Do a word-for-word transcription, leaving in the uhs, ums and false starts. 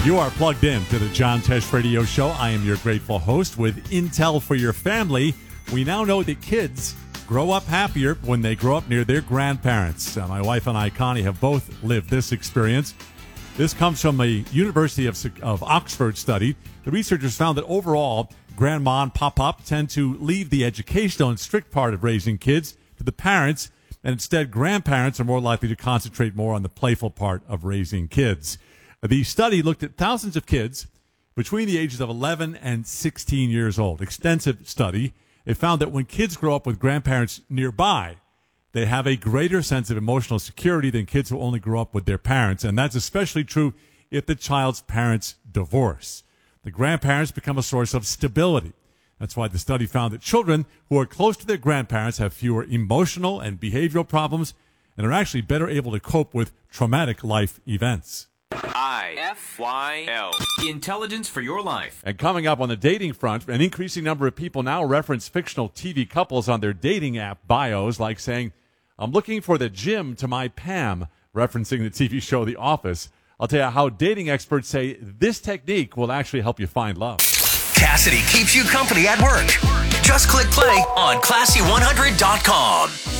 You are plugged in to the John Tesh Radio Show. I am your grateful host with intel for your family. We now know that kids grow up happier when they grow up near their grandparents. Uh, my wife and I, Connie, have both lived this experience. This comes from a University of, of Oxford study. The researchers found that overall, grandma and pop-pop tend to leave the educational and strict part of raising kids to the parents, and instead grandparents are more likely to concentrate more on the playful part of raising kids. The study looked at thousands of kids between the ages of eleven and sixteen years old. Extensive study. It found that when kids grow up with grandparents nearby, they have a greater sense of emotional security than kids who only grow up with their parents. And that's especially true if the child's parents divorce. The grandparents become a source of stability. That's why the study found that children who are close to their grandparents have fewer emotional and behavioral problems and are actually better able to cope with traumatic life events. I F Y L. Intelligence for your life. And coming up on the dating front, an increasing number of people now reference fictional T V couples on their dating app bios, like saying, "I'm looking for the Jim to my Pam," referencing the T V show The Office. I'll tell you how dating experts say this technique will actually help you find love. Cassidy keeps you company at work. Just click play on classy one hundred dot com.